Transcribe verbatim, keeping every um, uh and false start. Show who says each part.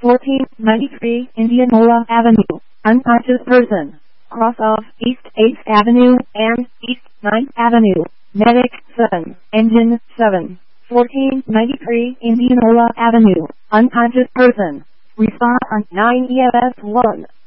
Speaker 1: fourteen ninety-three Indianola Avenue, unconscious person. Cross of East eighth Avenue and East ninth Avenue. Medic seven, engine seven. fourteen ninety-three Indianola Avenue, unconscious person. Respond on nine E M S one.